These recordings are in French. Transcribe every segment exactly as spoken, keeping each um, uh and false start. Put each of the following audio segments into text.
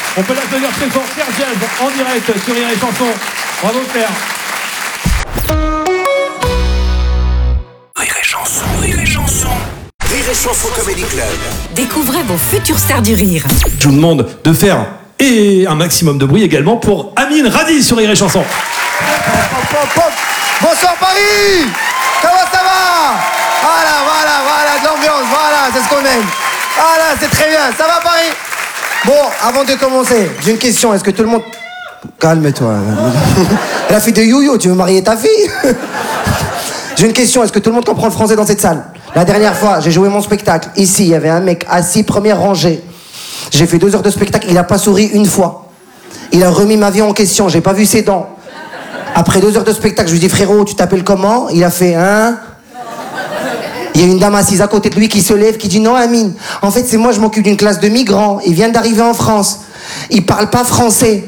On peut l'applaudir très fort. Claire Jazz en direct sur Rire et Chanson. Bravo Claire. Rire et Chanson, Rire et Chanson. Rire et Chanson Comedy Club. Découvrez vos futures stars du rire. Je vous demande de faire et un maximum de bruit également pour Amine Radi sur Rire et Chanson. Bonsoir Paris. Comment ça va? Voilà, voilà, voilà, de l'ambiance, voilà, c'est ce qu'on aime. Voilà, c'est très bien. Ça va Paris? Bon, avant de commencer, j'ai une question. Est-ce que tout le monde... Calme-toi. Elle a fait de yo-yo, tu veux marier ta fille? J'ai une question. Est-ce que tout le monde comprend le français dans cette salle? La dernière fois, j'ai joué mon spectacle. Ici, il y avait un mec assis, première rangée. J'ai fait deux heures de spectacle, il a pas souri une fois. Il a remis ma vie en question, j'ai pas vu ses dents. Après deux heures de spectacle, je lui dis frérot, tu t'appelles comment? Il a fait hein? Il y a une dame assise à côté de lui qui se lève, qui dit non Amine, en fait c'est moi, je m'occupe d'une classe de migrants. Il vient d'arriver en France. Il parle pas français.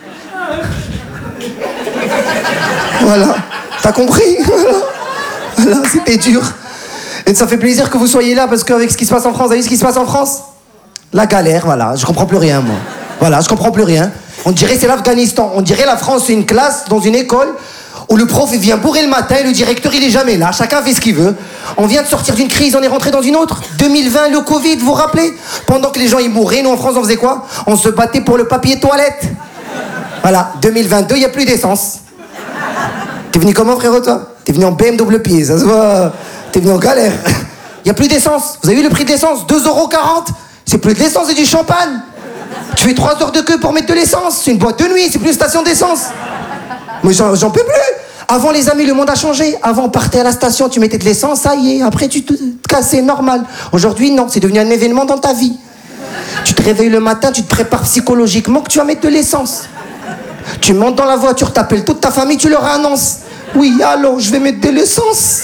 Voilà. T'as compris? Voilà. Voilà, c'était dur. Et ça fait plaisir que vous soyez là parce qu'avec ce qui se passe en France, vous avez vu ce qui se passe en France? La galère, voilà. Je comprends plus rien, moi. Voilà, je comprends plus rien. On dirait c'est l'Afghanistan. On dirait la France, c'est une classe dans une école où le prof il vient bourrer le matin et le directeur il est jamais là. Chacun fait ce qu'il veut. On vient de sortir d'une crise, on est rentré dans une autre. deux mille vingt, le Covid, vous vous rappelez? Pendant que les gens ils mouraient, nous en France on faisait quoi? On se battait pour le papier toilette. Voilà, deux mille vingt-deux, il n'y a plus d'essence. T'es venu comment frérot toi? T'es venu en B M W pied, ça se voit. T'es venu en galère. Il n'y a plus d'essence. Vous avez vu le prix de l'essence? deux euros quarante. C'est plus de l'essence, c'est du champagne. Tu fais trois heures de queue pour mettre de l'essence. C'est une boîte de nuit, c'est plus une station d'essence. Mais j'en, j'en peux plus. Avant, les amis, le monde a changé. Avant, on partait à la station, tu mettais de l'essence, ça y est. Après, tu te cassais, normal. Aujourd'hui, non, c'est devenu un événement dans ta vie. Tu te réveilles le matin, tu te prépares psychologiquement que tu vas mettre de l'essence. Tu montes dans la voiture, t'appelles toute ta famille, tu leur annonces. Oui, allô, je vais mettre de l'essence.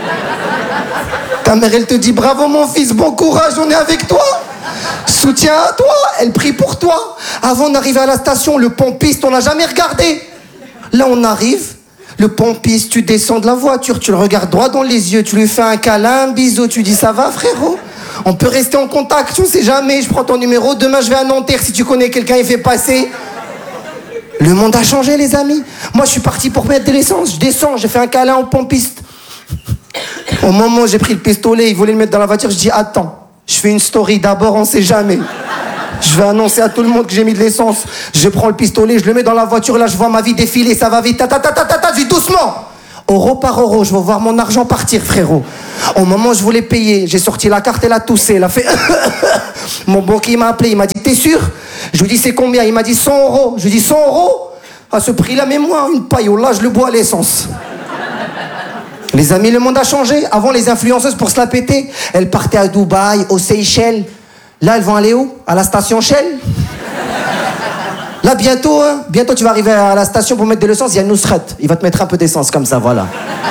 Ta mère, elle te dit bravo mon fils, bon courage, on est avec toi. Soutien à toi, elle prie pour toi. Avant d'arriver à la station, le pompiste, on n'a jamais regardé. Là, on arrive, le pompiste, tu descends de la voiture, tu le regardes droit dans les yeux, tu lui fais un câlin, un bisou, tu dis ça va frérot? On peut rester en contact, on sait jamais, je prends ton numéro, demain je vais à Nanterre, si tu connais quelqu'un, il fait passer. Le monde a changé les amis. Moi je suis parti pour mettre de l'essence, je descends, j'ai fait un câlin au pompiste. Au moment où j'ai pris le pistolet, il voulait le mettre dans la voiture, je dis attends, je fais une story d'abord, on sait jamais. Je vais annoncer à tout le monde que j'ai mis de l'essence. Je prends le pistolet, je le mets dans la voiture, là je vois ma vie défiler, ça va vite, ta ta ta ta ta ta, je dis doucement. Euro par euro, je vais voir mon argent partir frérot. Au moment où je voulais payer, j'ai sorti la carte, elle a toussé, elle a fait... Mon banquier m'a appelé, il m'a dit t'es sûr? Je lui dis c'est combien? Il m'a dit cent euros. Je lui dis cent euros? À ce prix-là, mais moi, une paille, là je le bois à l'essence. Les amis, le monde a changé. Avant, les influenceuses, pour se la péter, elles partaient à Dubaï, aux Seychelles. Là, elles vont aller où? À la station Shell. Là, bientôt, hein, bientôt, tu vas arriver à la station pour mettre de l'essence. Il y a Nusrat. Il va te mettre un peu d'essence, comme ça, voilà.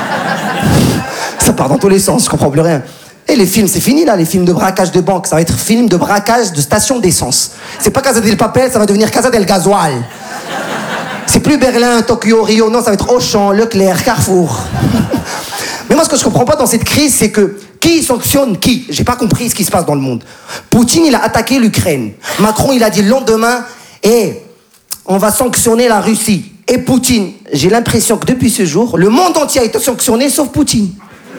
Ça part dans tous les sens, je comprends plus rien. Et les films, c'est fini, là, les films de braquage de banque. Ça va être film de braquage de station d'essence. C'est pas Casa del Papel, ça va devenir Casa del Gasoil. C'est plus Berlin, Tokyo, Rio. Non, ça va être Auchan, Leclerc, Carrefour. Mais moi, ce que je comprends pas dans cette crise, c'est que qui sanctionne qui? J'ai pas compris ce qui se passe dans le monde. Poutine, il a attaqué l'Ukraine. Macron, il a dit le lendemain, eh, on va sanctionner la Russie. Et Poutine, j'ai l'impression que depuis ce jour, le monde entier a été sanctionné, sauf Poutine.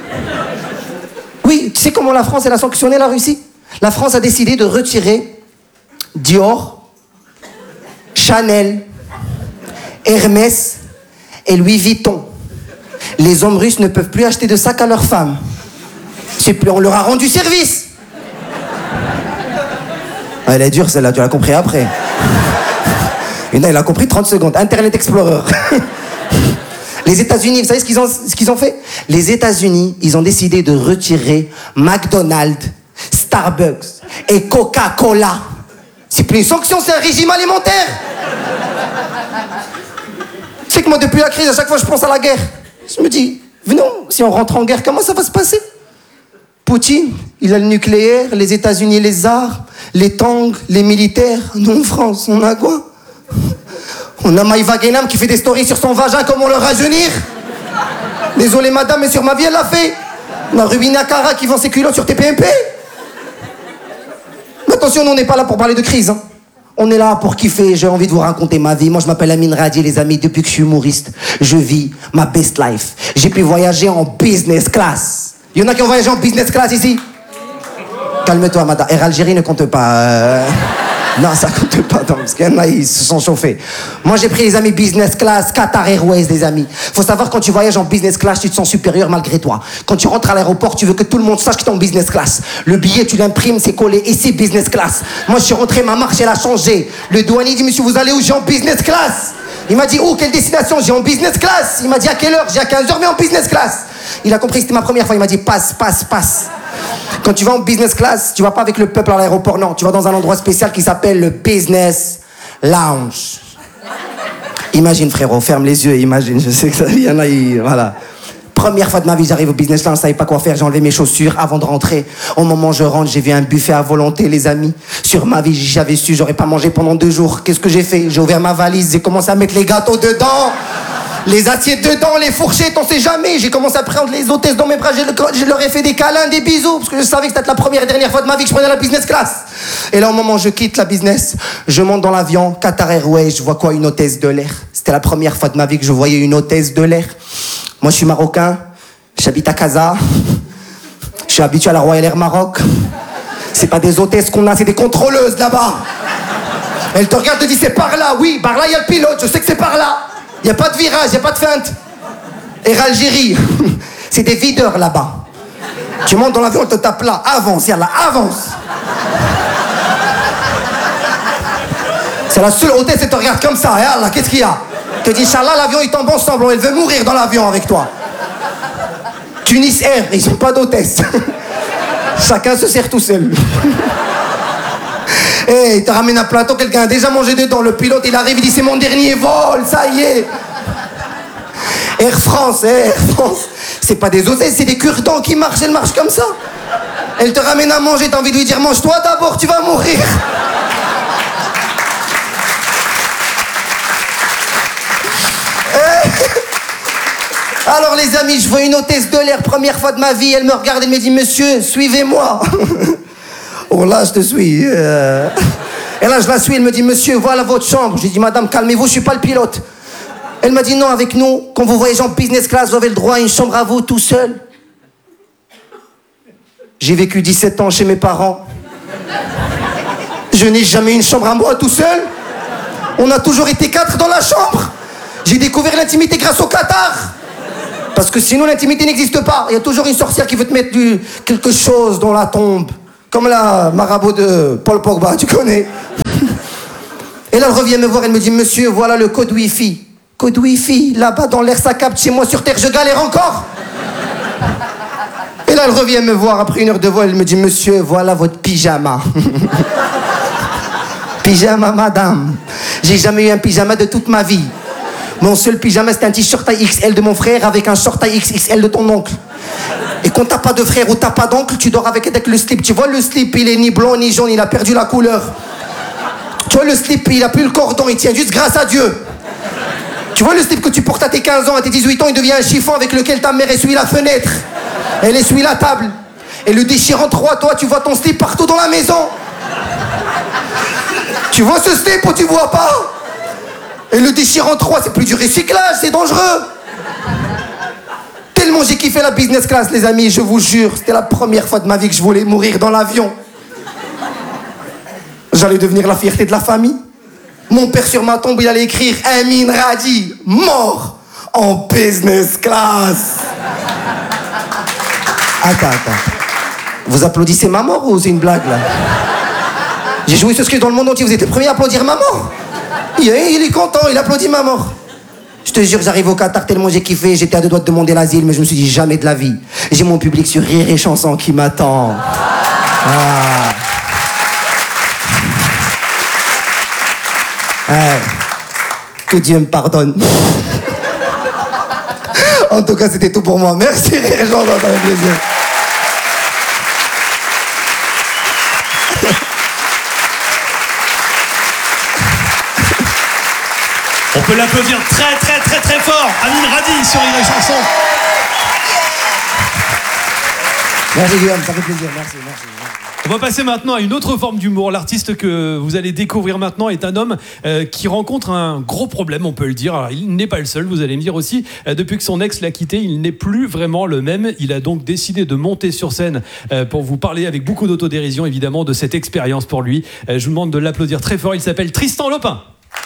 Oui, tu sais comment la France, elle a sanctionné la Russie? La France a décidé de retirer Dior, Chanel, Hermès et Louis Vuitton. Les hommes russes ne peuvent plus acheter de sacs à leurs femmes. C'est plus, on leur a rendu service. Ah, elle est dure celle-là, tu l'as compris après. Et là, il a compris trente secondes. Internet Explorer. Les États-Unis, vous savez ce qu'ils ont, ce qu'ils ont fait? Les États-Unis, ils ont décidé de retirer McDonald's, Starbucks et Coca-Cola. C'est plus une sanction, c'est un régime alimentaire. Tu sais que moi, depuis la crise, à chaque fois, je pense à la guerre. Je me dis, venons, si on rentre en guerre, comment ça va se passer? Poutine, il a le nucléaire, les États-Unis, les armes, les tanks, les militaires. Nous, en France, on a quoi? On a Maïva Guénam qui fait des stories sur son vagin, comment le rajeunir. Désolé madame, mais sur ma vie, elle l'a fait. On a Rubina Cara qui vend ses culottes sur T P M P. Mais attention, nous, on n'est pas là pour parler de crise. Hein. On est là pour kiffer, j'ai envie de vous raconter ma vie. Moi, je m'appelle Amine Radi, les amis. Depuis que je suis humoriste, je vis ma best life. J'ai pu voyager en business class. Il y en a qui ont voyagé en business class ici? Calme-toi, madame. Air Algérie ne compte pas. Euh... Non, ça compte pas, non, parce qu'il y en a, ils se sont chauffés. Moi, j'ai pris les amis business class, Qatar Airways, les amis. Faut savoir, quand tu voyages en business class, tu te sens supérieur malgré toi. Quand tu rentres à l'aéroport, tu veux que tout le monde sache que tu es en business class. Le billet, tu l'imprimes, c'est collé ici, business class. Moi, je suis rentré, ma marche, elle a changé. Le douanier dit, monsieur, vous allez où? J'ai en business class. Il m'a dit, où? Quelle destination? J'ai en business class. Il m'a dit, à quelle heure? J'ai à quinze heures, mais en business class. Il a compris que c'était ma première fois. Il m'a dit, passe, passe, passe. Quand tu vas en business class, tu vas pas avec le peuple à l'aéroport, non. Tu vas dans un endroit spécial qui s'appelle le business lounge. Imagine, frérot, ferme les yeux, imagine. Je sais que ça, il y en a, il, voilà. Première fois de ma vie, j'arrive au business lounge, je savais pas quoi faire, j'ai enlevé mes chaussures avant de rentrer. Au moment où je rentre, j'ai vu un buffet à volonté, les amis. Sur ma vie, j'avais su, j'aurais pas mangé pendant deux jours. Qu'est-ce que j'ai fait? J'ai ouvert ma valise, j'ai commencé à mettre les gâteaux dedans. Les assiettes dedans, les fourchettes, on sait jamais. J'ai commencé à prendre les hôtesses dans mes bras, je, je leur ai fait des câlins, des bisous, parce que je savais que c'était la première et dernière fois de ma vie que je prenais la business class. Et là, au moment où je quitte la business, je monte dans l'avion, Qatar Airways, je vois quoi? Une hôtesse de l'air. C'était la première fois de ma vie que je voyais une hôtesse de l'air. Moi, je suis marocain, j'habite à Casa, je suis habitué à la Royal Air Maroc. C'est pas des hôtesses qu'on a, c'est des contrôleuses là-bas. Elle te regarde, te dit, c'est par là, oui, par là, il y a le pilote, je sais que c'est par là. Il n'y a pas de virage, il n'y a pas de feinte. Air Algérie, c'est des videurs là-bas. Tu montes dans l'avion, on te tape là. Avance, yallah, avance. C'est la seule hôtesse, elle te regarde comme ça. Yallah, qu'est-ce qu'il y a? Elle te dit, Inch'Allah, l'avion il tombe ensemble. Elle veut mourir dans l'avion avec toi. Tunis Air, ils n'ont pas d'hôtesse. Chacun se sert tout seul. Et hey, il te ramène un plateau, quelqu'un a déjà mangé dedans. Le pilote, il arrive, il dit, c'est mon dernier vol, ça y est. Air France, Air France. C'est pas des hôtesses, c'est des cure-dents qui marchent, elles marchent comme ça. Elle te ramène à manger, t'as envie de lui dire, mange-toi d'abord, tu vas mourir. Alors les amis, je vois une hôtesse de l'air, première fois de ma vie, elle me regarde, elle me dit, monsieur, suivez-moi. Oh là, je te suis. Euh... Et là, je la suis, elle me dit, monsieur, voilà votre chambre. J'ai dit, madame, calmez-vous, je suis pas le pilote. Elle m'a dit, non, avec nous, quand vous voyagez en business class, vous avez le droit à une chambre à vous tout seul. J'ai vécu dix-sept ans chez mes parents. Je n'ai jamais eu une chambre à moi tout seul. On a toujours été quatre dans la chambre. J'ai découvert l'intimité grâce au Qatar. Parce que sinon, l'intimité n'existe pas. Il y a toujours une sorcière qui veut te mettre du... quelque chose dans la tombe. Comme la marabout de Paul Pogba, tu connais. Et là, elle revient me voir, elle me dit, monsieur, voilà le code Wi-Fi. Code Wi-Fi, là-bas dans l'air, ça capte, chez moi sur Terre, je galère encore. Et là, elle revient me voir, après une heure de vol, elle me dit, monsieur, voilà votre pyjama. Pyjama, madame. J'ai jamais eu un pyjama de toute ma vie. Mon seul pyjama, c'était un t-shirt taille X L de mon frère avec un short taille X X L de ton oncle. Et quand t'as pas de frère ou t'as pas d'oncle, tu dors avec, avec le slip. Tu vois, le slip, il est ni blanc ni jaune, il a perdu la couleur. Tu vois, le slip, il a plus le cordon, il tient juste grâce à Dieu. Tu vois, le slip que tu portes à tes quinze ans, à tes dix-huit ans, il devient un chiffon avec lequel ta mère essuie la fenêtre. Elle essuie la table. Et le déchire en trois, toi, tu vois ton slip partout dans la maison. Tu vois ce slip ou tu vois pas? Et le déchire en trois, c'est plus du recyclage, c'est dangereux. Tellement j'ai kiffé la business class, les amis, je vous jure, c'était la première fois de ma vie que je voulais mourir dans l'avion. J'allais devenir la fierté de la famille. Mon père sur ma tombe, il allait écrire Amine Radi, mort en business class. Attends, attends. Vous applaudissez ma mort ou c'est une blague là? J'ai joué ce sketch dans le monde entier, vous êtes les premiers à applaudir ma mort. Il est content, il applaudit ma mort. Je te jure, j'arrive au Qatar tellement j'ai kiffé, j'étais à deux doigts de demander l'asile, mais je me suis dit jamais de la vie. J'ai mon public sur Rire et Chanson qui m'attend. Ah. Ouais. Que Dieu me pardonne. En tout cas, c'était tout pour moi. Merci Rire et Chanson, ça fait plaisir. On peut l'applaudir très très très très fort. Amine Radi sur Rire et Chanson. Merci Guillaume, ça fait plaisir. Merci, merci, merci. On va passer maintenant à une autre forme d'humour. L'artiste que vous allez découvrir maintenant est un homme euh, qui rencontre un gros problème, on peut le dire. Alors, il n'est pas le seul, vous allez me dire aussi. Euh, depuis que son ex l'a quitté, il n'est plus vraiment le même. Il a donc décidé de monter sur scène euh, pour vous parler avec beaucoup d'autodérision, évidemment, de cette expérience pour lui. Euh, je vous demande de l'applaudir très fort. Il s'appelle Tristan Lopin.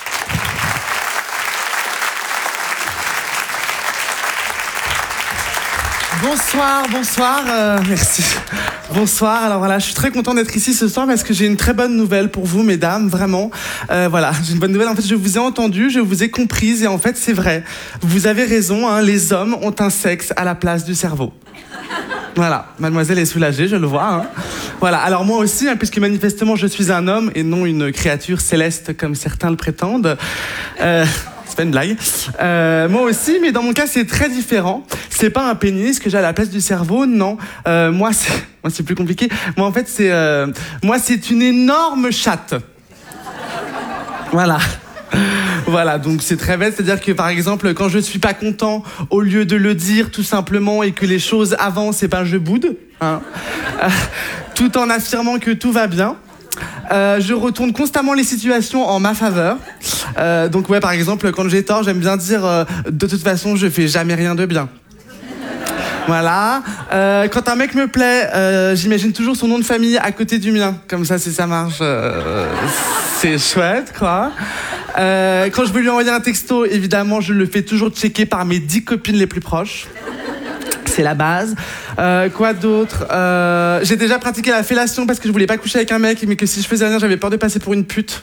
Bonsoir, bonsoir, euh, merci. Bonsoir, alors voilà, je suis très content d'être ici ce soir parce que j'ai une très bonne nouvelle pour vous, mesdames, vraiment. Euh, voilà, j'ai une bonne nouvelle, en fait, je vous ai entendu, je vous ai comprise et en fait, c'est vrai. Vous avez raison, hein, les hommes ont un sexe à la place du cerveau. Voilà, mademoiselle est soulagée, je le vois. Hein. Voilà, alors moi aussi, hein, puisque manifestement je suis un homme et non une créature céleste comme certains le prétendent. Euh, c'est pas une blague. Euh, moi aussi, mais dans mon cas c'est très différent. C'est pas un pénis que j'ai à la place du cerveau, non. Euh, moi c'est, moi c'est plus compliqué. Moi en fait c'est, euh, moi c'est une énorme chatte. Voilà. Voilà, donc c'est très bête, c'est-à-dire que par exemple, quand je suis pas content, au lieu de le dire tout simplement et que les choses avancent, et ben je boude, hein, euh, tout en affirmant que tout va bien. Euh, je retourne constamment les situations en ma faveur. Euh, donc ouais, par exemple, quand j'ai tort, j'aime bien dire euh, de toute façon, je fais jamais rien de bien. Voilà. Euh, quand un mec me plaît, euh, j'imagine toujours son nom de famille à côté du mien. Comme ça, si ça marche, euh, c'est chouette, quoi. Euh, quand je veux lui envoyer un texto, évidemment, je le fais toujours checker par mes dix copines les plus proches. C'est la base. Euh, quoi d'autre euh, J'ai déjà pratiqué la fellation parce que je voulais pas coucher avec un mec, mais que si je faisais rien, j'avais peur de passer pour une pute.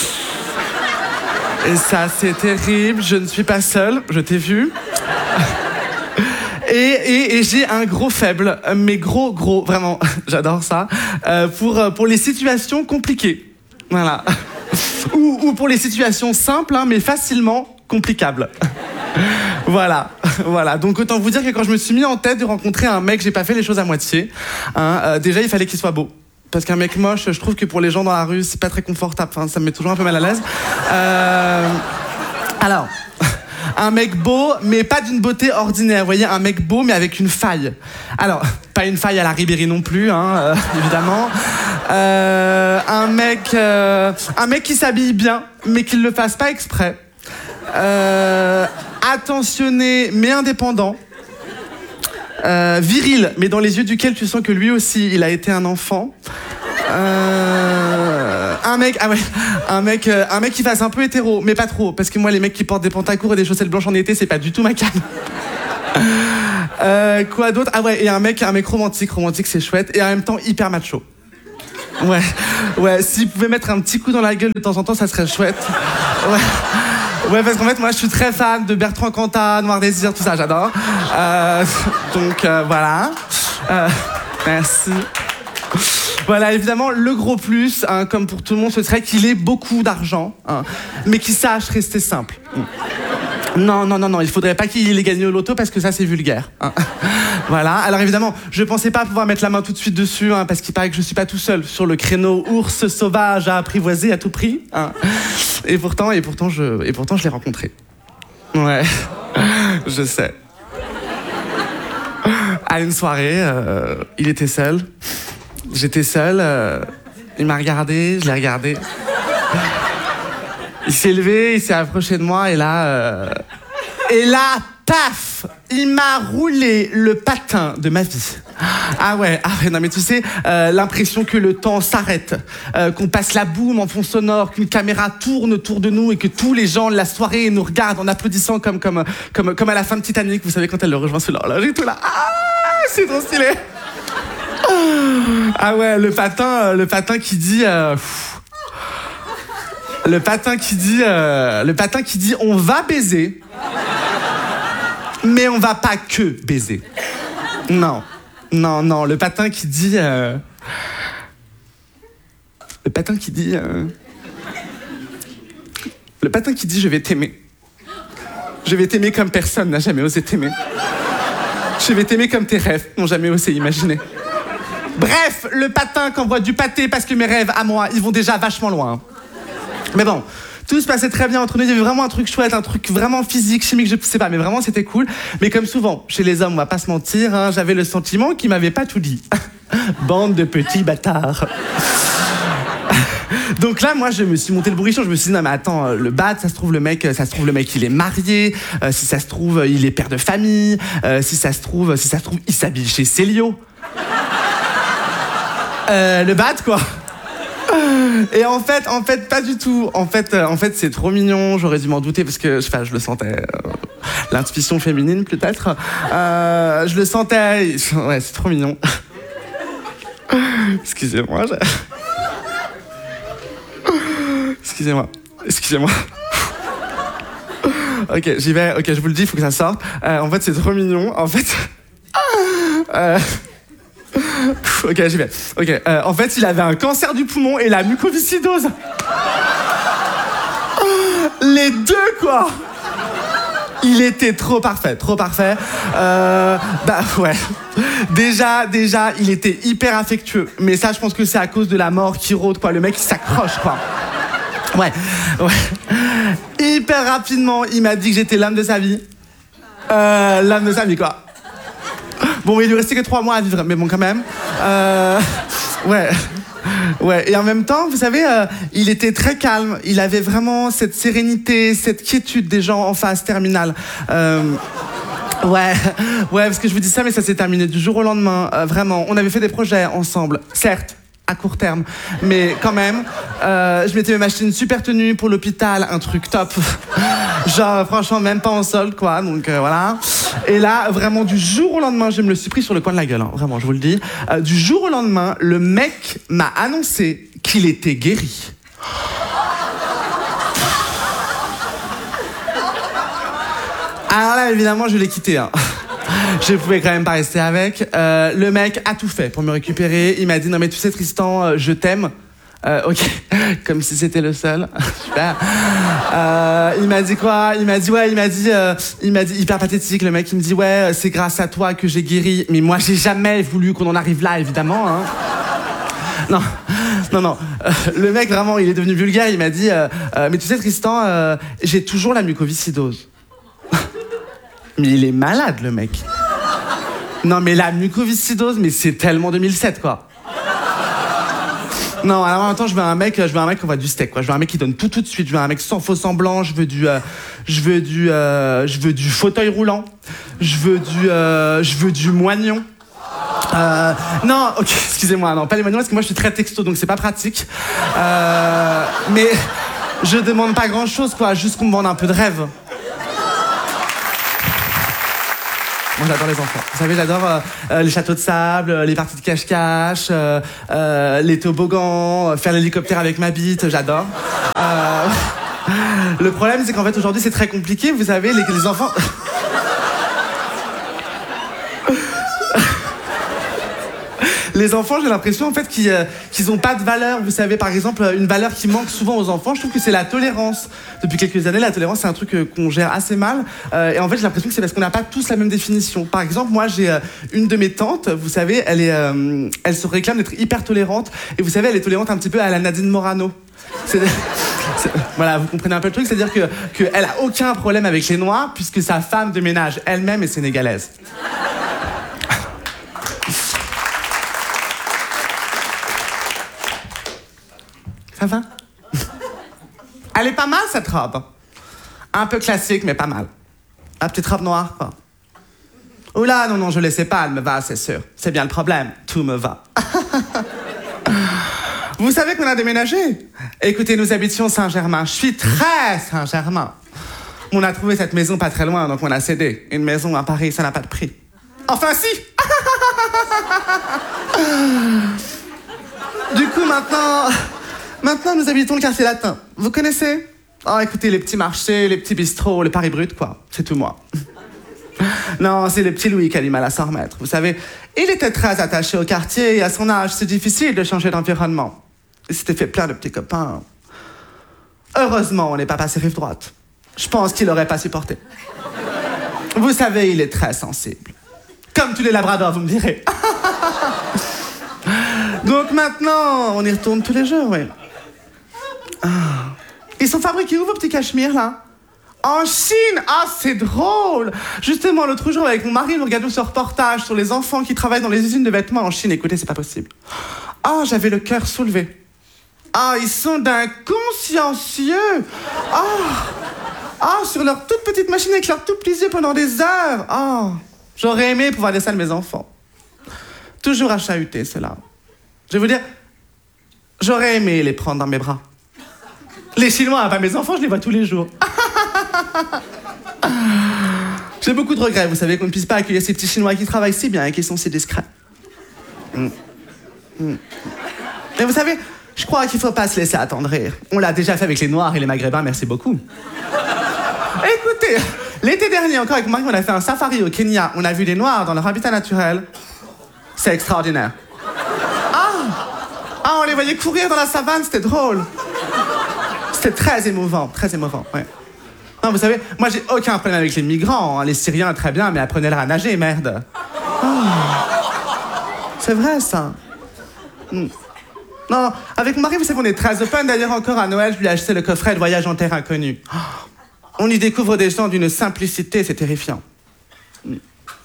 Et ça, c'est terrible. Je ne suis pas seule. Je t'ai vu. Et, et, et j'ai un gros faible, mais gros, gros, vraiment, j'adore ça, euh, pour, pour les situations compliquées. Voilà. Ou, ou pour les situations simples, hein, mais facilement complicables. Voilà, voilà. Donc autant vous dire que quand je me suis mis en tête de rencontrer un mec, j'ai pas fait les choses à moitié. Hein, euh, déjà, il fallait qu'il soit beau. Parce qu'un mec moche, je trouve que pour les gens dans la rue, c'est pas très confortable. Enfin, ça me met toujours un peu mal à l'aise. Euh... Alors... Un mec beau, mais pas d'une beauté ordinaire. Vous voyez, un mec beau, mais avec une faille. Alors, pas une faille à la Ribéry non plus, hein, euh, évidemment. Euh, un mec, euh, un mec qui s'habille bien, mais qui ne le fasse pas exprès. Euh, attentionné, mais indépendant. Euh, viril, mais dans les yeux duquel tu sens que lui aussi, il a été un enfant. Euh, un mec, ah ouais, un mec, euh, un mec qui fasse un peu hétéro, mais pas trop, parce que moi les mecs qui portent des pantacours et des chaussettes blanches en été, c'est pas du tout ma came. Euh, quoi d'autre? Ah ouais, et un mec, un mec romantique, romantique c'est chouette, et en même temps hyper macho. Ouais, ouais, s'il pouvait mettre un petit coup dans la gueule de temps en temps, ça serait chouette. Ouais, ouais parce qu'en fait moi je suis très fan de Bertrand Cantat, Noir Désir, tout ça, j'adore. Euh, donc euh, voilà. Euh, merci. Voilà, évidemment, le gros plus, hein, comme pour tout le monde, ce serait qu'il ait beaucoup d'argent, hein, mais qu'il sache rester simple. Non, non, non, non, il faudrait pas qu'il ait gagné au loto parce que ça, c'est vulgaire. Hein. Voilà, alors évidemment, je pensais pas pouvoir mettre la main tout de suite dessus, hein, parce qu'il paraît que je suis pas tout seul sur le créneau ours sauvage à apprivoiser à tout prix. Hein. Et pourtant, et pourtant, je, et pourtant, je l'ai rencontré. Ouais, je sais. À une soirée, euh, il était seul. J'étais seul, euh, il m'a regardé, je l'ai regardé. Il s'est levé, il s'est approché de moi et là... Euh, et là, paf, il m'a roulé le patin de ma vie. Ah ouais, ah ouais, non mais tu sais, euh, l'impression que le temps s'arrête, euh, qu'on passe la boum en fond sonore, qu'une caméra tourne autour de nous et que tous les gens de la soirée nous regardent en applaudissant comme, comme, comme, comme à la fin de Titanic, vous savez, quand elle le rejoint sur l'horloge et tout là. Ah, c'est trop stylé. Ah ouais, le patin, le patin qui dit, euh, le patin qui dit, euh, le patin qui dit, on va baiser, mais on va pas que baiser. Non, non, non, le patin qui dit, euh, le patin qui dit, euh, le patin qui dit, je vais t'aimer, je vais t'aimer comme personne n'a jamais osé t'aimer, je vais t'aimer comme tes rêves n'ont jamais osé imaginer. Bref, le patin qu'envoie du pâté parce que mes rêves à moi, ils vont déjà vachement loin. Mais bon, Tout se passait très bien entre nous. Il y avait vraiment un truc chouette, un truc vraiment physique, chimique, je sais pas, mais vraiment c'était cool. Mais comme souvent, chez les hommes, on va pas se mentir, hein, j'avais le sentiment qu'ils m'avaient pas tout dit. Bande de petits bâtards. Donc là, moi, je me suis monté le bourrichon. Je me suis dit, non, mais attends, le bad, ça se trouve, le mec, ça se trouve, le mec, il est marié. Euh, si ça se trouve, il est père de famille. Euh, si ça se trouve, si ça se trouve, il s'habille chez Célio. Euh, le bad, quoi. Et en fait, en fait, pas du tout. En fait, euh, en fait, c'est trop mignon. J'aurais dû m'en douter parce que, enfin, je le sentais. Euh, L'intuition féminine, peut-être. Euh, je le sentais. Ouais, c'est trop mignon. Excusez-moi. Je... Excusez-moi. Excusez-moi. Ok, j'y vais. Ok, je vous le dis, il faut que ça sorte. Euh, en fait, c'est trop mignon. En fait... Euh... Ok, j'y vais. Ok, euh, en fait, il avait un cancer du poumon et la mucoviscidose. Les deux, quoi. Il était trop parfait, trop parfait. Euh, bah ouais. Déjà, déjà, il était hyper affectueux. Mais ça, je pense que c'est à cause de la mort qui rôde, quoi. Le mec, il s'accroche, quoi. Ouais, ouais. Hyper rapidement, il m'a dit que j'étais l'âme de sa vie. Euh, l'âme de sa vie, quoi. Bon, il lui restait que trois mois à vivre, mais bon, quand même. Euh, ouais. Ouais, et en même temps, vous savez, euh, il était très calme. Il avait vraiment cette sérénité, cette quiétude des gens en phase terminale. Euh, ouais, ouais, parce que je vous dis ça, mais ça s'est terminé du jour au lendemain. Euh, vraiment, on avait fait des projets ensemble, certes, à court terme, mais quand même. Euh, je m'étais même acheté une super tenue pour l'hôpital, un truc top. Genre, franchement, même pas en solde, quoi. Donc euh, voilà. Et là, vraiment, du jour au lendemain, je me le suis pris sur le coin de la gueule, hein, vraiment, je vous le dis. Euh, du jour au lendemain, le mec m'a annoncé qu'il était guéri. Alors là, évidemment, je l'ai quitté. Hein. Je pouvais quand même pas rester avec. Euh, le mec a tout fait pour me récupérer. Il m'a dit, non mais tu sais Tristan, euh, je t'aime. Euh, ok, comme si c'était le seul. Super. Euh, il m'a dit quoi? Il m'a dit ouais, il m'a dit, euh, il m'a dit hyper pathétique. Le mec, il me dit ouais, c'est grâce à toi que j'ai guéri. Mais moi, j'ai jamais voulu qu'on en arrive là, évidemment. Hein. Non, non, non. Euh, le mec vraiment, il est devenu vulgaire. Il m'a dit, euh, euh, mais tu sais Tristan, euh, j'ai toujours la mucoviscidose. Mais il est malade, le mec. Non, mais la mucoviscidose, mais c'est tellement deux mille sept, quoi. Non, alors en même temps, je veux un mec, je veux un mec qui envoie du steak, quoi. Je veux un mec qui donne tout tout de suite. Je veux un mec sans faux semblant. Je veux du, euh, je veux du, euh, je veux du fauteuil roulant. Je veux du, euh, je veux du moignon. Euh, non, ok, excusez-moi, non, pas les moignons parce que moi je suis très texto, donc c'est pas pratique. Euh, mais je demande pas grand-chose, quoi. Juste qu'on me vende un peu de rêve. Moi, j'adore les enfants. Vous savez, j'adore euh, euh, les châteaux de sable, les parties de cache-cache, euh, euh, les toboggans, euh, faire l'hélicoptère avec ma bite, j'adore. Euh, le problème, c'est qu'en fait, aujourd'hui, c'est très compliqué. Vous savez, les, les enfants... Les enfants, j'ai l'impression en fait qu'ils euh, qu'ils ont pas de valeur. Vous savez, par exemple, une valeur qui manque souvent aux enfants, je trouve que c'est la tolérance. Depuis quelques années, la tolérance, c'est un truc euh, qu'on gère assez mal. Euh, et en fait, j'ai l'impression que c'est parce qu'on n'a pas tous la même définition. Par exemple, moi, j'ai euh, une de mes tantes, vous savez, elle, est, euh, elle se réclame d'être hyper tolérante. Et vous savez, elle est tolérante un petit peu à la Nadine Morano. C'est... C'est... Voilà, vous comprenez un peu le truc, c'est-à-dire que, que elle a aucun problème avec les Noirs, puisque sa femme de ménage elle-même est sénégalaise. Ça va? Elle est pas mal, cette robe. Un peu classique, mais pas mal. La petite robe noire, quoi. Oula, non, non, je ne le sais pas, elle me va, c'est sûr. C'est bien le problème, tout me va. Vous savez qu'on a déménagé? Écoutez, nous habitions Saint-Germain. Je suis très Saint-Germain. On a trouvé cette maison pas très loin, donc on a cédé. Une maison à Paris, ça n'a pas de prix. Enfin, si! Du coup, maintenant... Maintenant, nous habitons le quartier latin. Vous connaissez? Oh, écoutez, les petits marchés, les petits bistrots, le Paris brut, quoi. C'est tout moi. Non, c'est le petit Louis qui a du mal à s'en remettre. Vous savez, il était très attaché au quartier et à son âge, c'est difficile de changer d'environnement. Il s'était fait plein de petits copains. Heureusement, on n'est pas passé rive droite. Je pense qu'il n'aurait pas supporté. Vous savez, il est très sensible. Comme tous les labradors, vous me direz. Donc maintenant, on y retourne tous les jours, oui. Ah. Ils sont fabriqués où, vos petits cachemires, là? En Chine! Ah, c'est drôle! Justement, l'autre jour, avec mon mari, nous regardions ce reportage sur les enfants qui travaillent dans les usines de vêtements en Chine. Écoutez, c'est pas possible. Ah, j'avais le cœur soulevé. Ah, ils sont d'un consciencieux! Ah! Ah, sur leur toute petite machine avec leurs tout petits yeux pendant des heures! Ah! J'aurais aimé pouvoir dire ça de mes enfants. Toujours à chahuter, ceux-là. Je vais vous dire, j'aurais aimé les prendre dans mes bras. Les Chinois, pas mes enfants, je les vois tous les jours. J'ai beaucoup de regrets, vous savez, qu'on ne puisse pas accueillir ces petits Chinois qui travaillent si bien et qui sont si discrets. Mm. Mm. Et vous savez, je crois qu'il ne faut pas se laisser attendrir. On l'a déjà fait avec les Noirs et les Maghrébins, merci beaucoup. Écoutez, l'été dernier encore avec mon mari, on a fait un safari au Kenya. On a vu des Noirs dans leur habitat naturel. C'est extraordinaire. Ah, ah, on les voyait courir dans la savane, c'était drôle. C'était très émouvant, très émouvant, ouais. Non, vous savez, moi j'ai aucun problème avec les migrants. Hein. Les Syriens, très bien, mais apprenez-leur à nager, merde. Oh. C'est vrai, ça. Mm. Non, avec mon mari, vous savez, on est très open. D'ailleurs, encore à Noël, je lui ai acheté le coffret de voyage en terre inconnue. Oh. On y découvre des gens d'une simplicité, c'est terrifiant. Mm.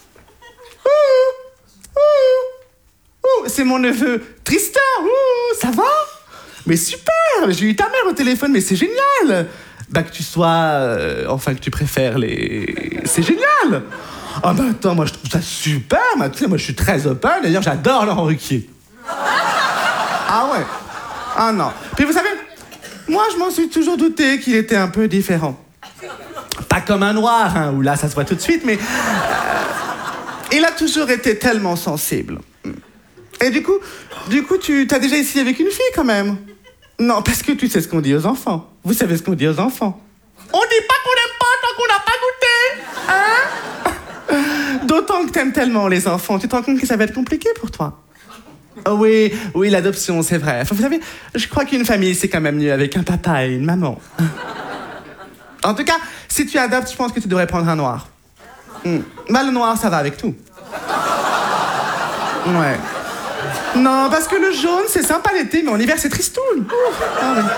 Ouh, ouh, ouh, c'est mon neveu Tristan. Ouh, ça va? Mais super, j'ai eu ta mère au téléphone, mais c'est génial. Bah que tu sois... Euh, enfin, que tu préfères les... C'est génial. Ah bah attends, moi je trouve ça super. Bah, tu sais, moi je suis très open. D'ailleurs, j'adore Laurent Ruquier. Ah ouais. Ah non. Puis vous savez, moi je m'en suis toujours douté qu'il était un peu différent. Pas comme un noir, hein, où là ça se voit tout de suite, mais... Euh, il a toujours été tellement sensible. Et du coup, du coup, tu t'as déjà essayé avec une fille quand même? Non, parce que tu sais ce qu'on dit aux enfants. Vous savez ce qu'on dit aux enfants. On dit pas qu'on n'aime pas tant qu'on n'a pas goûté. Hein? D'autant que t'aimes tellement les enfants, tu te rends compte que ça va être compliqué pour toi. Oh oui, oui, l'adoption, c'est vrai. Enfin, vous savez, je crois qu'une famille, c'est quand même mieux avec un papa et une maman. En tout cas, si tu adoptes, je pense que tu devrais prendre un noir. Hmm. Bah, le noir, ça va avec tout. Ouais. Non, parce que le jaune, c'est sympa l'été, mais en hiver, c'est tristoun. Ah, oui.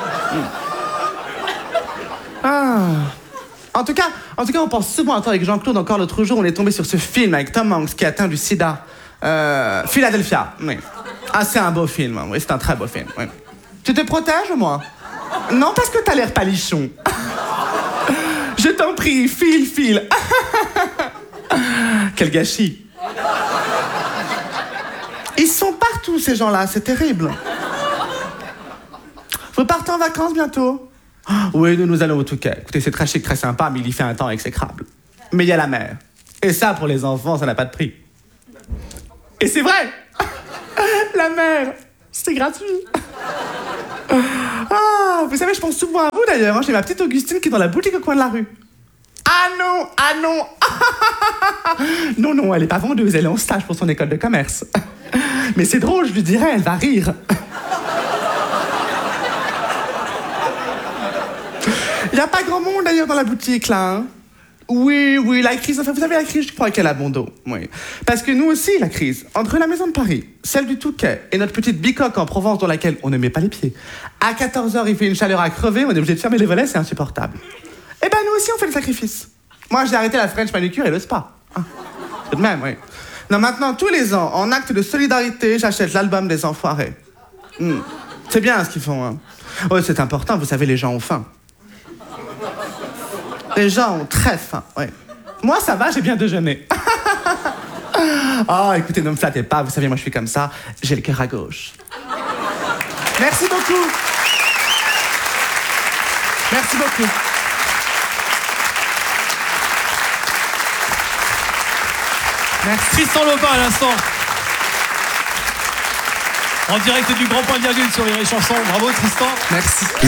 Ah. En tout cas, en tout cas, on pense souvent à toi avec Jean-Claude. Encore l'autre jour, on est tombé sur ce film avec Tom Hanks qui est atteint du sida. Euh, Philadelphia, oui. Ah, c'est un beau film, oui, c'est un très beau film, oui. Tu te protèges, moi? Non, parce que t'as l'air palichon. Je t'en prie, file, file. Quel gâchis. Ils sont partout, ces gens-là, c'est terrible. Vous partez en vacances bientôt? Oui, nous, nous allons au Touquet. Écoutez, c'est très chic, très sympa, mais il y fait un temps exécrable. Mais il y a la mer. Et ça, pour les enfants, ça n'a pas de prix. Et c'est vrai. La mer, c'est gratuit. Ah, vous savez, je pense souvent à vous, d'ailleurs. Hein. J'ai ma petite Augustine qui est dans la boutique au coin de la rue. Ah non, ah non. Non, non, elle est pas vendeuse, elle est en stage pour son école de commerce. Mais c'est drôle, je lui dirais, elle va rire. Il n'y a pas grand monde d'ailleurs dans la boutique là. Hein. Oui, oui, la crise, enfin vous savez la crise, je crois qu'elle a bon dos. Oui. Parce que nous aussi, la crise, entre la maison de Paris, celle du Touquet et notre petite bicoque en Provence dans laquelle on ne met pas les pieds, à quatorze heures il fait une chaleur à crever, on est obligé de fermer les volets, c'est insupportable. Eh ben nous aussi on fait le sacrifice. Moi j'ai arrêté la French manicure et le spa. Ah, c'est de même, oui. Non, maintenant, tous les ans, en acte de solidarité, j'achète l'album des enfoirés. Mmh. C'est bien ce qu'ils font, hein. Oui, c'est important, vous savez, les gens ont faim. Les gens ont très faim, oui. Moi, ça va, j'ai bien déjeuné. Oh, écoutez, ne me flattez pas, vous savez, moi, je suis comme ça, j'ai le cœur à gauche. Merci beaucoup. Merci beaucoup. Merci. Tristan Lopin à l'instant. En direct du Grand Point de Virgule sur les chansons. Bravo Tristan. Merci.